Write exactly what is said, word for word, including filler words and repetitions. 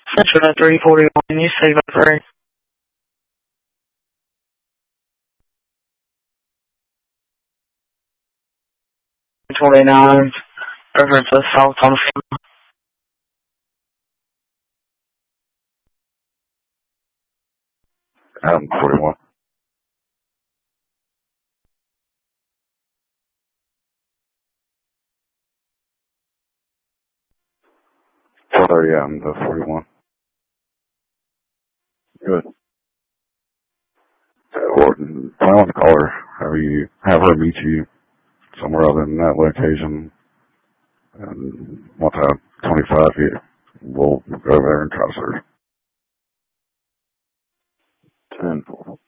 Central at three forty-one, you say about three. twenty-nine, reference to South Thompson. Adam forty-one. four thirty Adam to forty-one. Good. Or plan on the call her. Have you have her meet you somewhere other than that location. And once I have twenty-five here, we'll go over there and try to serve. ten four.